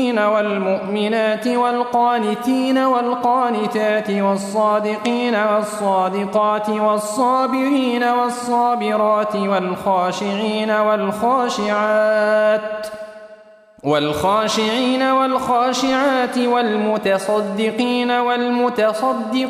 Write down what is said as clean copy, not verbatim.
والمؤمنات والقانتين والقانتات والصادقين والصادقات والصابرين والصابرات والخاشعين والخاشعات والمتصدقين والمتصدقات